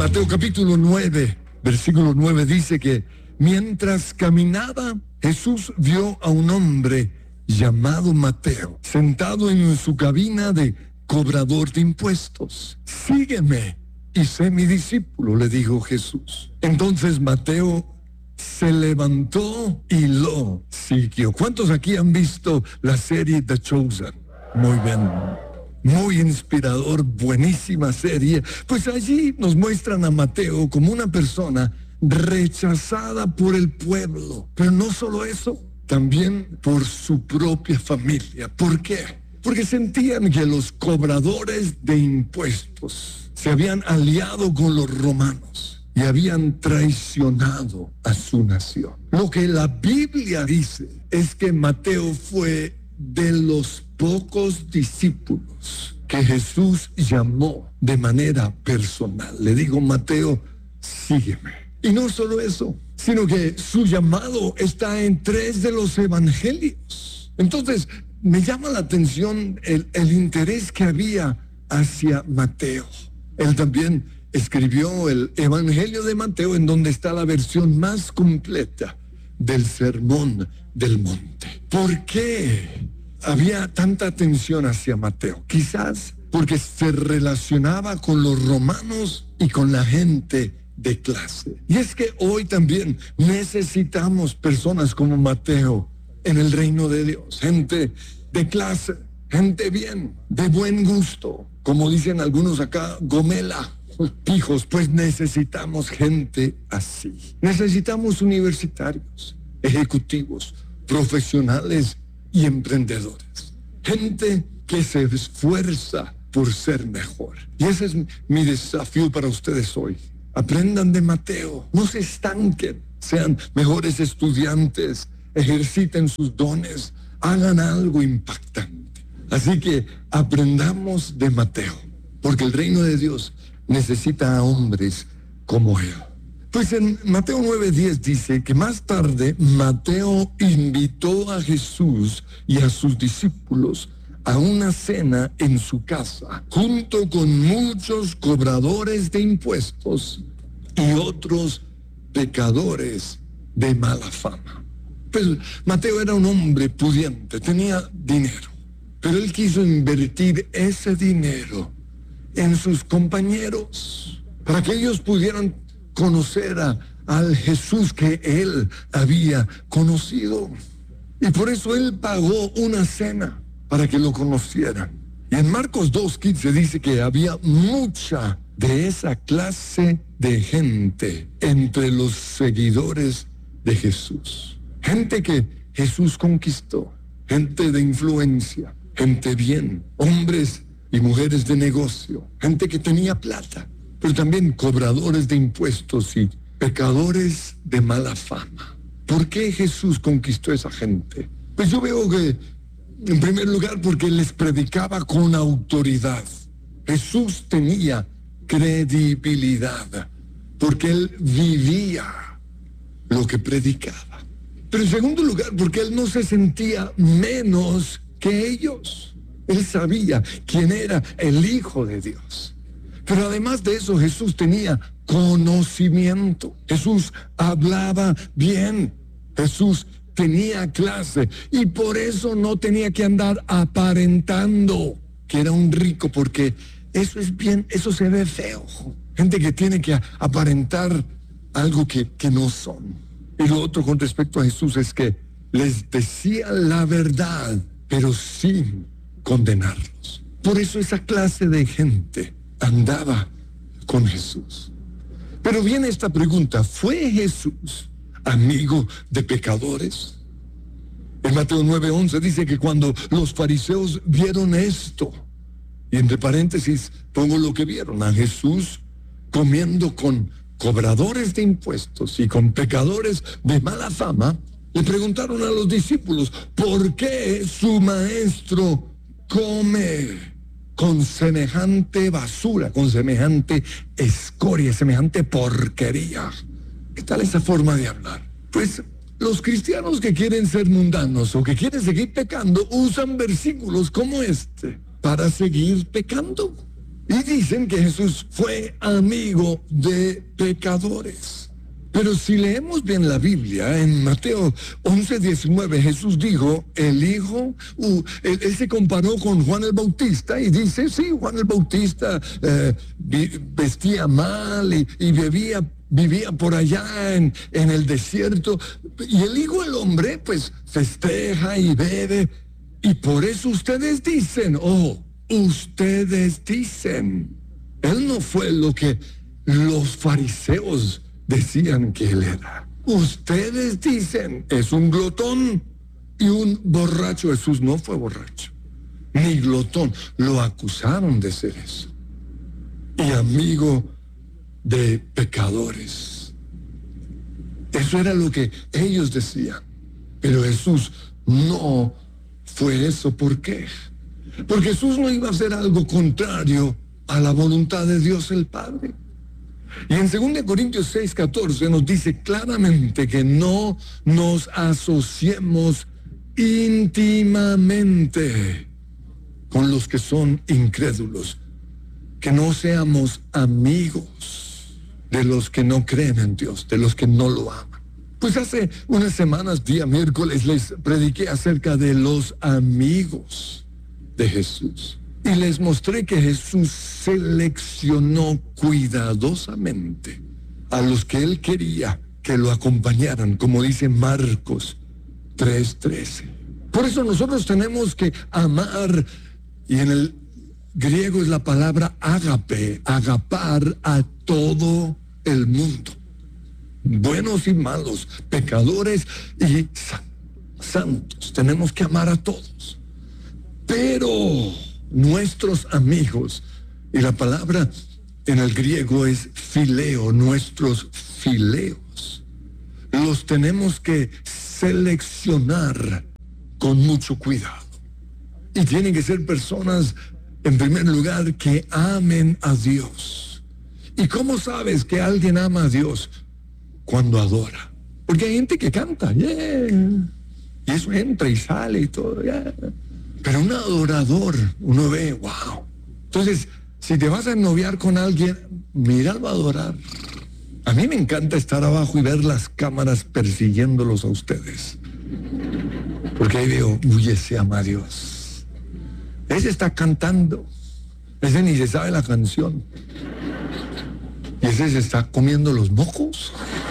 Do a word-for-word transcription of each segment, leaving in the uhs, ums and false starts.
Mateo capítulo nueve, versículo nueve dice que mientras caminaba, Jesús vio a un hombre llamado Mateo, sentado en su cabina de cobrador de impuestos. Sígueme y sé mi discípulo, le dijo Jesús. Entonces Mateo se levantó y lo siguió. ¿Cuántos aquí han visto la serie The Chosen? Muy bien, muy inspirador, buenísima serie. Pues allí nos muestran a Mateo como una persona rechazada por el pueblo, pero no solo eso, también por su propia familia. ¿Por qué? Porque sentían que los cobradores de impuestos se habían aliado con los romanos y habían traicionado a su nación. Lo que la Biblia dice es que Mateo fue de los pocos discípulos que Jesús llamó de manera personal. Le digo, Mateo, sígueme. Y no solo eso, sino que su llamado está en tres de los evangelios. Entonces, me llama la atención el, el interés que había hacia Mateo. Él también escribió el Evangelio de Mateo, en donde está la versión más completa del Sermón del Monte. ¿Por qué había tanta atención hacia Mateo? Quizás porque se relacionaba con los romanos y con la gente de clase. Y es que hoy también necesitamos personas como Mateo en el reino de Dios. Gente de clase, gente bien, de buen gusto. Como dicen algunos acá, gomela. Hijos, pues necesitamos gente así. Necesitamos universitarios, ejecutivos, profesionales y emprendedores. Gente que se esfuerza por ser mejor. Y ese es mi desafío para ustedes hoy. Aprendan de Mateo, no se estanquen, sean mejores estudiantes, ejerciten sus dones, hagan algo impactante. Así que aprendamos de Mateo, porque el reino de Dios necesita a hombres como él. Pues en Mateo nueve diez dice que más tarde Mateo invitó a Jesús y a sus discípulos a una cena en su casa, junto con muchos cobradores de impuestos y otros pecadores de mala fama. Pues Mateo era un hombre pudiente, tenía dinero, pero él quiso invertir ese dinero en sus compañeros, para que ellos pudieran conocer a, al Jesús que él había conocido. Y por eso él pagó una cena para que lo conocieran. Y en Marcos dos quince dice que había mucha de esa clase de gente entre los seguidores de Jesús. Gente que Jesús conquistó, gente de influencia, gente bien, hombres y mujeres de negocio, gente que tenía plata, pero también cobradores de impuestos y pecadores de mala fama. ¿Por qué Jesús conquistó a esa gente? Pues yo veo que, en primer lugar, porque les predicaba con autoridad. Jesús tenía credibilidad, porque él vivía lo que predicaba. Pero en segundo lugar, porque él no se sentía menos que ellos. Él sabía quién era el Hijo de Dios. Pero además de eso, Jesús tenía conocimiento. Jesús hablaba bien. Jesús tenía clase. Y por eso no tenía que andar aparentando que era un rico, porque eso es bien, eso se ve feo. Gente que tiene que aparentar algo que, que no son. Y lo otro con respecto a Jesús es que les decía la verdad, pero sin condenarlos. Por eso esa clase de gente andaba con Jesús. Pero viene esta pregunta: ¿fue Jesús amigo de pecadores? En Mateo nueve once dice que cuando los fariseos vieron esto, y entre paréntesis pongo lo que vieron, a Jesús comiendo con cobradores de impuestos y con pecadores de mala fama, le preguntaron a los discípulos: ¿por qué su maestro come con semejante basura, con semejante escoria, semejante porquería? ¿Qué tal esa forma de hablar? Pues los cristianos que quieren ser mundanos o que quieren seguir pecando usan versículos como este para seguir pecando. Y dicen que Jesús fue amigo de pecadores. Pero si leemos bien la Biblia, en Mateo once diecinueve, Jesús dijo, el Hijo, uh, él, él se comparó con Juan el Bautista y dice, sí, Juan el Bautista eh, vestía mal y, y bebía, vivía por allá en, en el desierto. Y el Hijo del Hombre, pues, festeja y bebe. Y por eso ustedes dicen, oh, ustedes dicen. Él no fue lo que los fariseos decían que él era. Ustedes dicen, es un glotón y un borracho. Jesús no fue borracho, ni glotón. Lo acusaron de ser eso. Y amigo de pecadores. Eso era lo que ellos decían. Pero Jesús no fue eso. ¿Por qué? Porque Jesús no iba a hacer algo contrario a la voluntad de Dios el Padre. Y en segunda Corintios seis catorce nos dice claramente que no nos asociemos íntimamente con los que son incrédulos, que no seamos amigos de los que no creen en Dios, de los que no lo aman. Pues hace unas semanas, día miércoles, les prediqué acerca de los amigos de Jesús. Y les mostré que Jesús seleccionó cuidadosamente a los que él quería que lo acompañaran, como dice Marcos tres trece. Por eso nosotros tenemos que amar, y en el griego es la palabra ágape, agapar a todo el mundo, buenos y malos, pecadores y santos. Tenemos que amar a todos. Pero nuestros amigos, y la palabra en el griego es fileo, nuestros fileos, los tenemos que seleccionar con mucho cuidado. Y tienen que ser personas, en primer lugar, que amen a Dios. ¿Y cómo sabes que alguien ama a Dios? Cuando adora. Porque hay gente que canta, yeah, y eso entra y sale y todo, yeah. Pero un adorador, uno ve, wow. Entonces, si te vas a noviar con alguien, míralo a adorar. A mí me encanta estar abajo y ver las cámaras persiguiéndolos a ustedes. Porque ahí veo, uy, ese ama a Dios. Ese está cantando. Ese ni se sabe la canción. Y ese se está comiendo los mocos.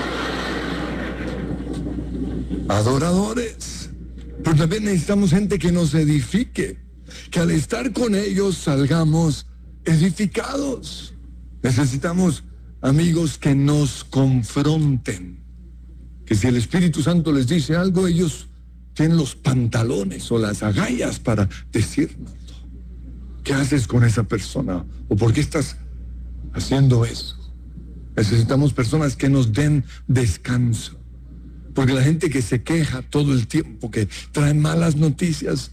Adoradores. Pero también necesitamos gente que nos edifique, que al estar con ellos salgamos edificados. Necesitamos amigos que nos confronten, que si el Espíritu Santo les dice algo, ellos tienen los pantalones o las agallas para decírnoslo. ¿Qué haces con esa persona? ¿O por qué estás haciendo eso? Necesitamos personas que nos den descanso. Porque la gente que se queja todo el tiempo, que trae malas noticias,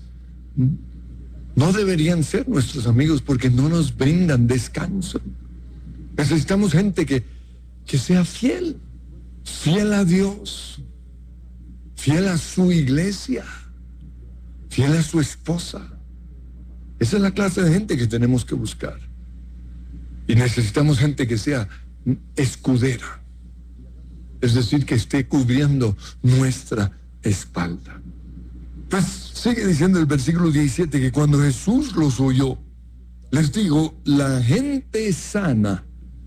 no deberían ser nuestros amigos porque no nos brindan descanso. Necesitamos gente que, que sea fiel, fiel a Dios, fiel a su iglesia, fiel a su esposa. Esa es la clase de gente que tenemos que buscar. Y necesitamos gente que sea escudera. Es decir, que esté cubriendo nuestra espalda. Pues sigue diciendo el versículo diecisiete que cuando Jesús los oyó, les digo, la gente sana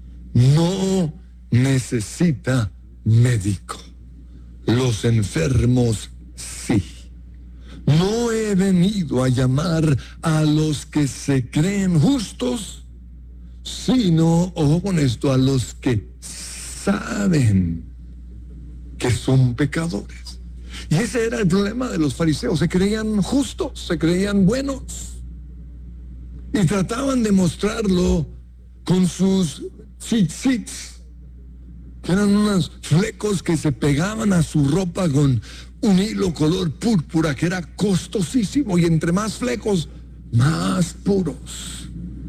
no necesita médico. Los enfermos sí. No he venido a llamar a los que se creen justos, sino, ojo con esto, a los que saben que son pecadores. Y ese era el problema de los fariseos. Se creían justos, se creían buenos y trataban de mostrarlo con sus tzitzits, que eran unos flecos que se pegaban a su ropa con un hilo color púrpura que era costosísimo, y entre más flecos, más puros.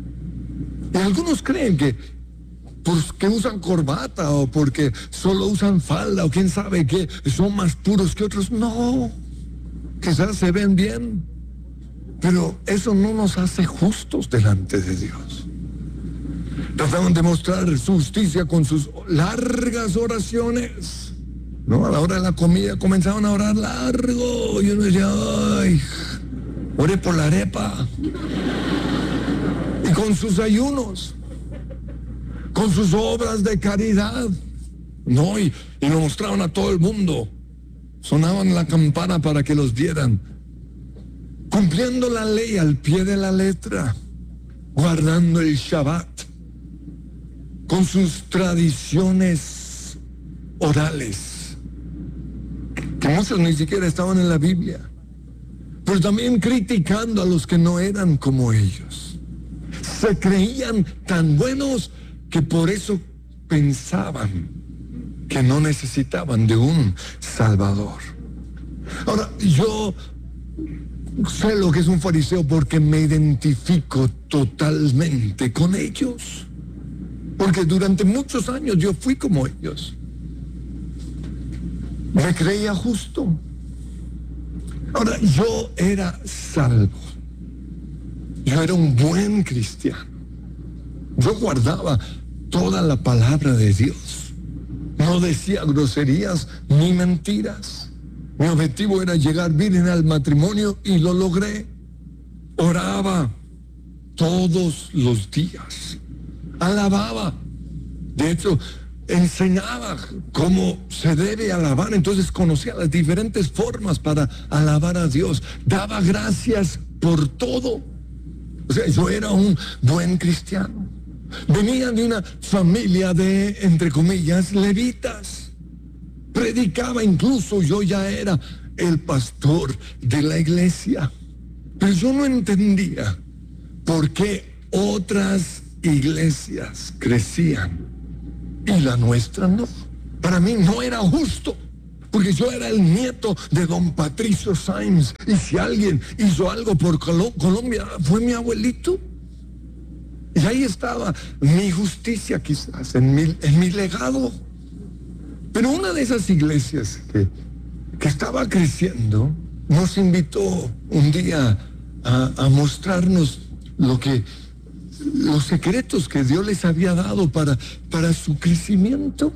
Y algunos creen que porque usan corbata o porque solo usan falda o quién sabe qué, son más puros que otros. No, quizás se ven bien, pero eso no nos hace justos delante de Dios. Trataban de mostrar su justicia con sus largas oraciones. ¿No? A la hora de la comida comenzaban a orar largo. Y uno decía, ay, ore por la arepa. Y con sus ayunos, con sus obras de caridad. No, y, y lo mostraban a todo el mundo. Sonaban la campana para que los vieran. Cumpliendo la ley al pie de la letra. Guardando el Shabbat. Con sus tradiciones orales, que muchos ni siquiera estaban en la Biblia, pero también criticando a los que no eran como ellos. Se creían tan buenos que por eso pensaban que no necesitaban de un Salvador. Ahora, yo sé lo que es un fariseo porque me identifico totalmente con ellos. Porque durante muchos años yo fui como ellos. Me creía justo. Ahora, yo era salvo. Yo era un buen cristiano. Yo guardaba toda la palabra de Dios. No decía groserías ni mentiras. Mi objetivo era llegar virgen al matrimonio y lo logré. Oraba todos los días. Alababa. De hecho, enseñaba cómo se debe alabar. Entonces conocía las diferentes formas para alabar a Dios. Daba gracias por todo. O sea, yo era un buen cristiano. Venía de una familia de, entre comillas, levitas. Predicaba, incluso yo ya era el pastor de la iglesia. Pero yo no entendía por qué otras iglesias crecían y la nuestra no. Para mí no era justo, porque yo era el nieto de don Patricio Sáenz, y si alguien hizo algo por Col- Colombia fue mi abuelito. Y ahí estaba mi justicia, quizás en mi, en mi legado. Pero una de esas iglesias que, que estaba creciendo nos invitó un día a, a mostrarnos lo que los secretos que Dios les había dado para, para su crecimiento,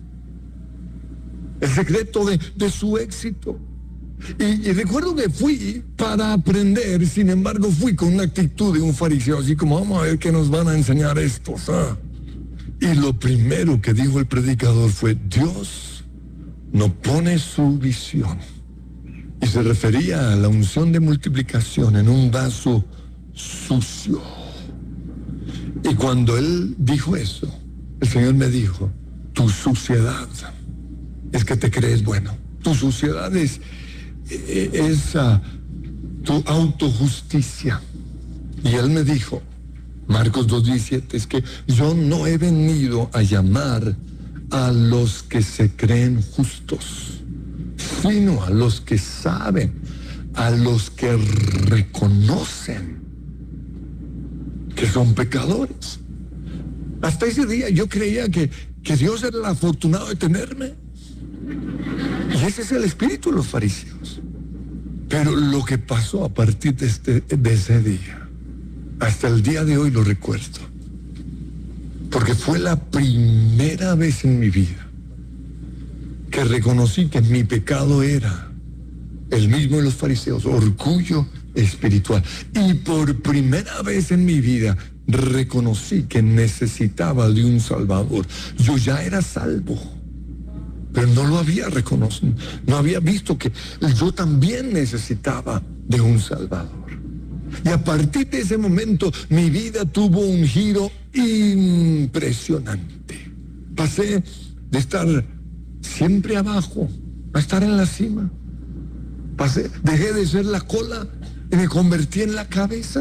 el secreto de, de su éxito. Y, y recuerdo que fui para aprender, sin embargo fui con una actitud de un fariseo, así como vamos a ver qué nos van a enseñar estos. ¿Ah? Y lo primero que dijo el predicador fue: Dios no pone su visión. Y se refería a la unción de multiplicación en un vaso sucio. Y cuando él dijo eso, el Señor me dijo: tu suciedad es que te crees bueno. Tu suciedad es, es uh, tu autojusticia. Y él me dijo, Marcos dos diecisiete, es que yo no he venido a llamar a los que se creen justos, sino a los que saben, a los que reconocen que son pecadores. Hasta ese día yo creía que, que Dios era el afortunado de tenerme. Y ese es el espíritu de los fariseos. Pero lo que pasó a partir de, este, de ese día, hasta el día de hoy lo recuerdo. Porque fue la primera vez en mi vida que reconocí que mi pecado era el mismo de los fariseos, orgullo espiritual. Y por primera vez en mi vida reconocí que necesitaba de un Salvador. Yo ya era salvo, pero no lo había reconocido. No había visto que yo también necesitaba de un Salvador. Y a partir de ese momento mi vida tuvo un giro impresionante. Pasé de estar siempre abajo a estar en la cima. Pasé, dejé de ser la cola y me convertí en la cabeza.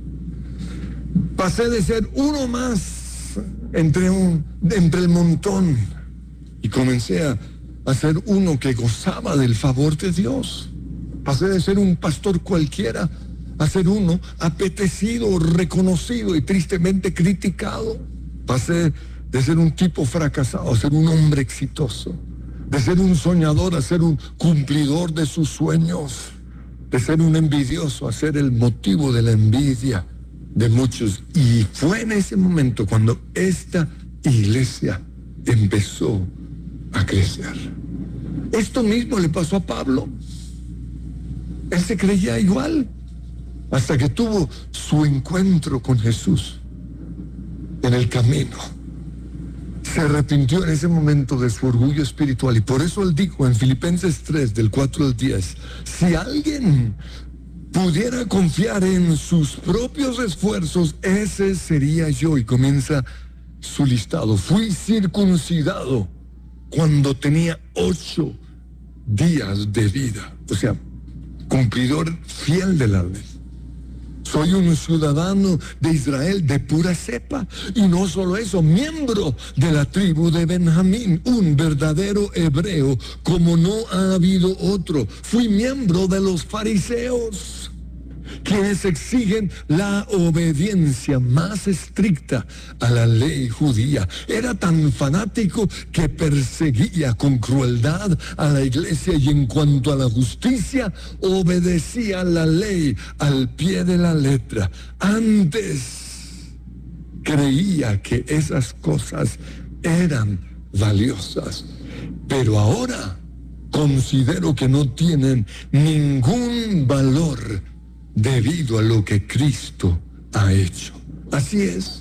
Pasé de ser uno más entre, un, entre el montón y comencé a, a ser uno que gozaba del favor de Dios. Pasé de ser un pastor cualquiera a ser uno apetecido, reconocido y tristemente criticado. Pasé de ser un tipo fracasado a ser un hombre exitoso, de ser un soñador a ser un cumplidor de sus sueños, de ser un envidioso a ser el motivo de la envidia de muchos. Y fue en ese momento cuando esta iglesia empezó a crecer. Esto mismo le pasó a Pablo. Él se creía igual hasta que tuvo su encuentro con Jesús en el camino. Se arrepintió en ese momento de su orgullo espiritual, y por eso él dijo en Filipenses tres, del cuatro al diez, si alguien pudiera confiar en sus propios esfuerzos, ese sería yo. Y comienza su listado. Fui circuncidado cuando tenía ocho días de vida, o sea, cumplidor fiel de la ley. Soy un ciudadano de Israel de pura cepa, y no solo eso, miembro de la tribu de Benjamín, un verdadero hebreo como no ha habido otro. Fui miembro de los fariseos, quienes exigen la obediencia más estricta a la ley judía. Era tan fanático que perseguía con crueldad a la iglesia, y en cuanto a la justicia, obedecía la ley al pie de la letra. Antes creía que esas cosas eran valiosas, pero ahora considero que no tienen ningún valor debido a lo que Cristo ha hecho. Así es.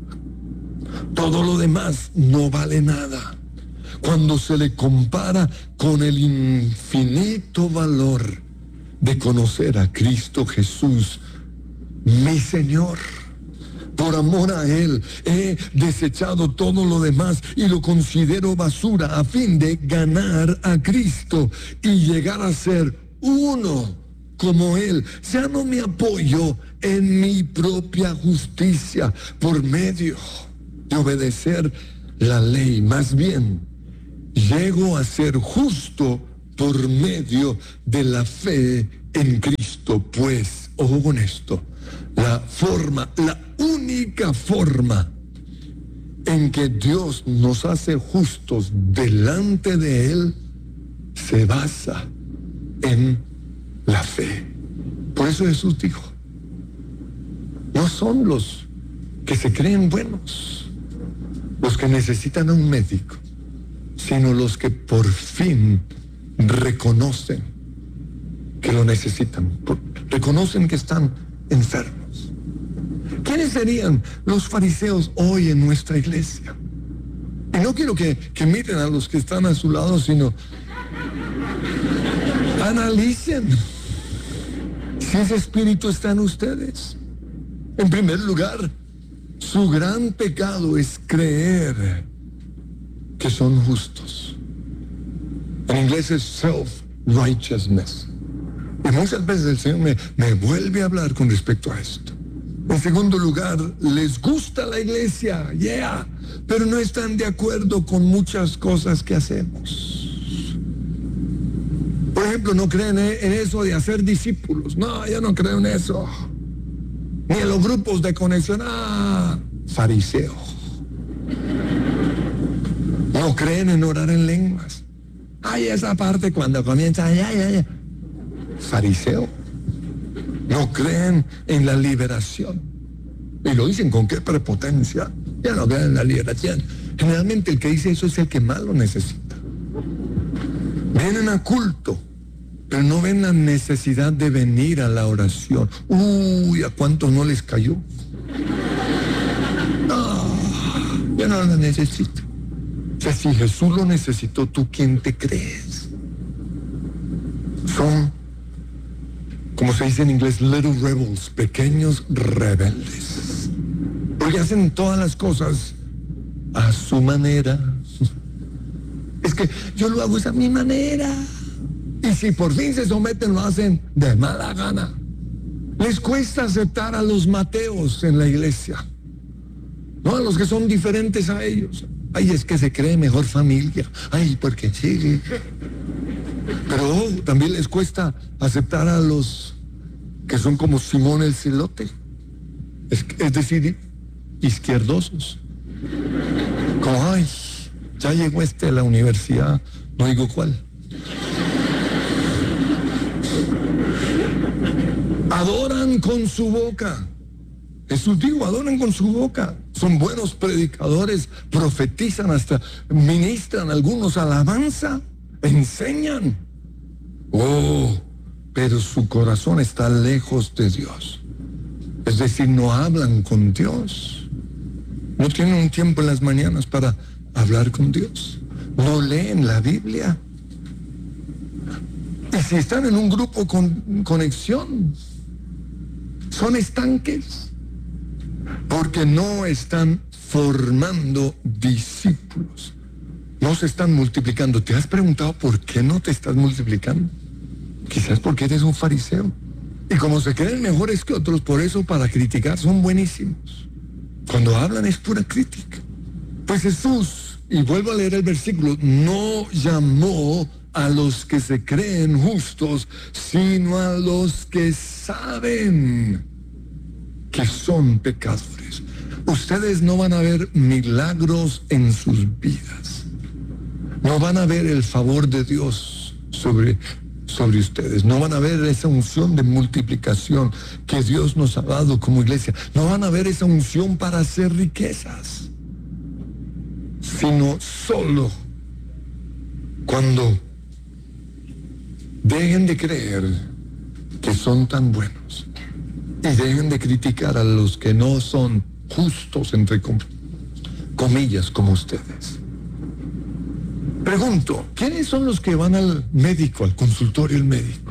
Todo lo demás no vale nada cuando se le compara con el infinito valor de conocer a Cristo Jesús, mi Señor. Por amor a Él he desechado todo lo demás y lo considero basura a fin de ganar a Cristo y llegar a ser uno como Él. Ya no me apoyo en mi propia justicia por medio de obedecer la ley. Más bien, llego a ser justo por medio de la fe en Cristo. Pues, ojo con esto, la forma, la única forma en que Dios nos hace justos delante de Él se basa en la fe. Por eso Jesús dijo, no son los que se creen buenos los que necesitan a un médico, sino los que por fin reconocen que lo necesitan, reconocen que están enfermos. ¿Quiénes serían los fariseos hoy en nuestra iglesia? Y no quiero que, que miren a los que están a su lado, sino analicen si ese espíritu está en ustedes. En primer lugar, su gran pecado es creer que son justos. En inglés es self-righteousness. Y muchas veces el Señor me, me vuelve a hablar con respecto a esto. En segundo lugar, les gusta la iglesia, yeah, pero no están de acuerdo con muchas cosas que hacemos. Por ejemplo, no creen en eso de hacer discípulos. No, yo no creo en eso. Ni en los grupos de conexión. Ah, fariseo. No creen en orar en lenguas. Ay, esa parte cuando comienza, ya, ya, ya. Fariseo. No creen en la liberación. Y lo dicen con qué prepotencia. Ya no creen en la liberación. Generalmente el que dice eso es el que más lo necesita. Vienen a culto, pero no ven la necesidad de venir a la oración. Uy, ¿a cuántos no les cayó? No, yo no la necesito. O sea, si Jesús lo necesitó, ¿tú quién te crees? Son, como se dice en inglés, little rebels, pequeños rebeldes. Porque hacen todas las cosas a su manera. Es que yo lo hago es a mi manera. Y si por fin se someten, lo hacen de mala gana. Les cuesta aceptar a los Mateos en la iglesia, no a los que son diferentes a ellos. Ay, es que se cree mejor familia. Ay, porque sí. Pero oh, también les cuesta aceptar a los que son como Simón el Celote. Es, es decir, izquierdosos. Como, ay, ya llegó este a la universidad, no digo cuál. Adoran con su boca, Jesús dijo, adoran con su boca. Son buenos predicadores, profetizan, hasta ministran algunos alabanza, enseñan. Oh, pero su corazón está lejos de Dios. Es decir, no hablan con Dios. No tienen un tiempo en las mañanas para hablar con Dios. No leen la Biblia. Y si están en un grupo con conexión, son estanques, porque no están formando discípulos. No se están multiplicando. ¿Te has preguntado por qué no te estás multiplicando? Quizás porque eres un fariseo. Y como se creen mejores que otros, por eso para criticar son buenísimos. Cuando hablan es pura crítica. Pues Jesús, y vuelvo a leer el versículo, no llamó a los que se creen justos, sino a los que saben que son pecadores. Ustedes no van a ver milagros en sus vidas. No van a ver el favor de Dios sobre, sobre ustedes. No van a ver esa unción de multiplicación que Dios nos ha dado como iglesia. No van a ver esa unción para hacer riquezas, sino solo cuando dejen de creer que son tan buenos y dejen de criticar a los que no son justos, entre com- comillas, como ustedes. Pregunto, ¿quiénes son los que van al médico, al consultorio del médico?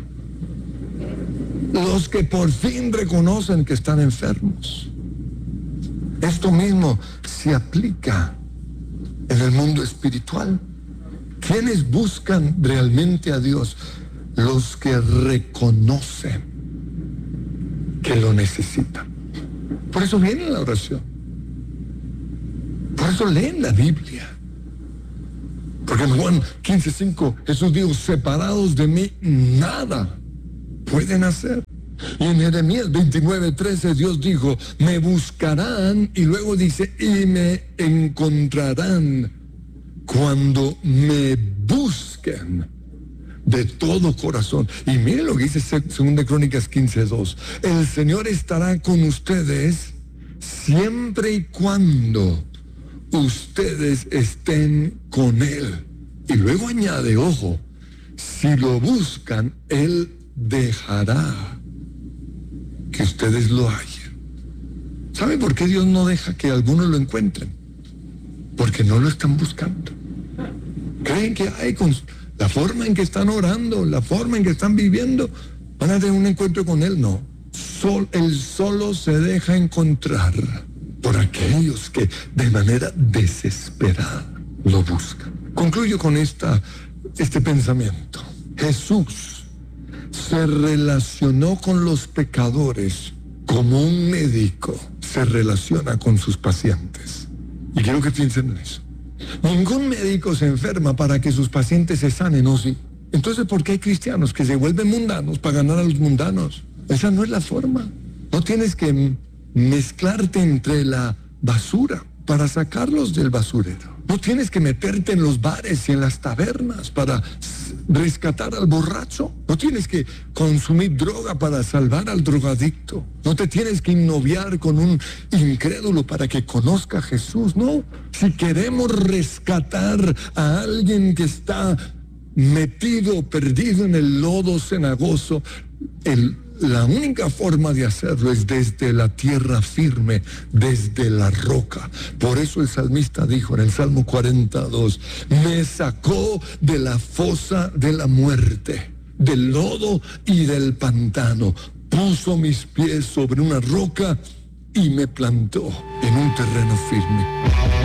Los que por fin reconocen que están enfermos. Esto mismo se aplica en el mundo espiritual. ¿Quiénes buscan realmente a Dios? Los que reconocen que lo necesitan. Por eso viene la oración. Por eso leen la Biblia. Porque en Juan quince cinco Jesús dijo, separados de mí nada pueden hacer. Y en Jeremías veintinueve trece Dios dijo, me buscarán, y luego dice, y me encontrarán cuando me busquen de todo corazón. Y mire lo que dice segunda Crónicas quince dos. El Señor estará con ustedes siempre y cuando ustedes estén con Él. Y luego añade, ojo, si lo buscan, Él dejará que ustedes lo hallen. ¿Sabe por qué Dios no deja que algunos lo encuentren? Porque no lo están buscando. Creen que hay con la forma en que están orando, la forma en que están viviendo, van a tener un encuentro con Él. No, Sol, Él solo se deja encontrar por aquellos que de manera desesperada lo buscan. Concluyo con esta, este pensamiento. Jesús se relacionó con los pecadores como un médico se relaciona con sus pacientes. Y quiero que piensen en eso. Ningún médico se enferma para que sus pacientes se sanen, ¿o sí? Entonces, ¿por qué hay cristianos que se vuelven mundanos para ganar a los mundanos? Esa no es la forma. No tienes que mezclarte entre la basura para sacarlos del basurero. No tienes que meterte en los bares y en las tabernas para rescatar al borracho. No tienes que consumir droga para salvar al drogadicto. No te tienes que innoviar con un incrédulo para que conozca a Jesús. No, si queremos rescatar a alguien que está metido, perdido en el lodo cenagoso, el La única forma de hacerlo es desde la tierra firme, desde la roca. Por eso el salmista dijo en el Salmo cuarenta y dos, me sacó de la fosa de la muerte, del lodo y del pantano. Puso mis pies sobre una roca y me plantó en un terreno firme.